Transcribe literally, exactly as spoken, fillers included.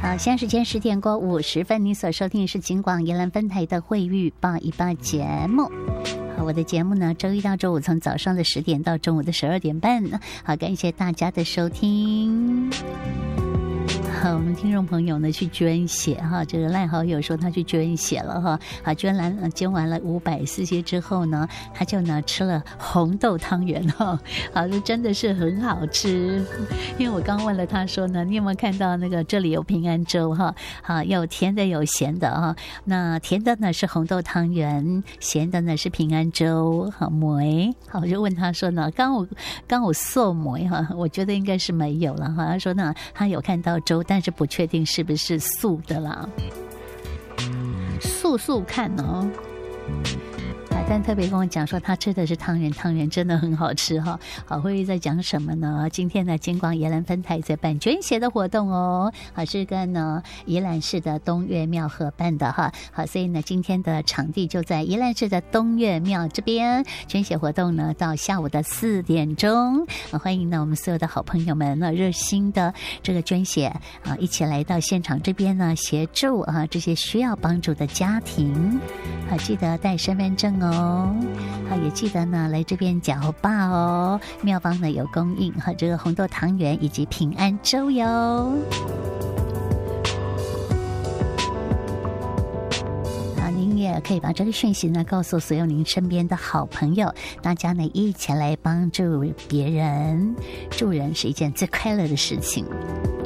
好，现在时间十点过五十分，你所收听的是警广宜兰分台的慧玉报一报节目。好，我的节目呢，周一到周五从早上的十点到中午的十二点半。好，感谢大家的收听。好，我们听众朋友呢去捐血哈，这个赖好友说他去捐血了哈，啊，捐完捐完了五百 C C 之后呢，他就呢吃了红豆汤圆哈，好，这真的是很好吃。因为我刚问了他说呢，你有没有看到那个这里有平安粥哈？好，有甜的有咸的哈，那甜的呢是红豆汤圆，咸的呢是平安粥，好梅。好，我就问他说呢，刚我刚我送梅哈，我觉得应该是没有了哈。他说呢，他有看到粥。但是不确定是不是素的啦，素素看哦。但特别跟我讲说他吃的是汤圆，汤圆真的很好吃哈。好，慧玉在讲什么呢？今天呢，金广宜兰分台在办捐血的活动哦，好，是跟呢宜兰市的东岳庙合办的哈。好，所以呢，今天的场地就在宜兰市的东岳庙这边，捐血活动呢到下午的四点钟。欢迎呢我们所有的好朋友们呢热心的这个捐血啊，一起来到现场这边呢协助啊这些需要帮助的家庭。好，记得带身份证哦。好，也记得呢来这边缴报哦，庙方呢有供应和这个红豆汤圆以及平安粥哟。啊，您也可以把这个讯息呢告诉所有您身边的好朋友，大家呢一起来帮助别人，助人是一件最快乐的事情。